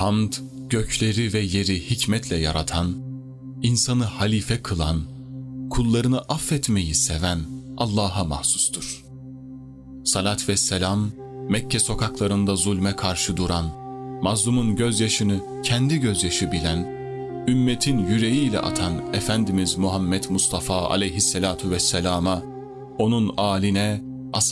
Hamd, gökleri ve yeri hikmetle yaratan, insanı halife kılan, kullarını affetmeyi seven Allah'a mahsustur. Salat ve selam, Mekke sokaklarında zulme karşı duran, mazlumun gözyaşını kendi gözyaşı bilen, ümmetin yüreğiyle atan Efendimiz Muhammed Mustafa aleyhisselatu vesselama, onun âline